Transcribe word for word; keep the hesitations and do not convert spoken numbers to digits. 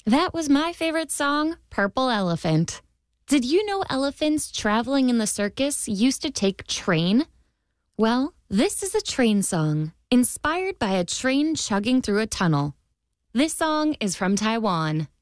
That was my favorite song, Purple Elephant. Did you know elephants traveling in the circus used to take train? Well, this is a train song, inspired by a train chugging through a tunnel. This song is from Taiwan.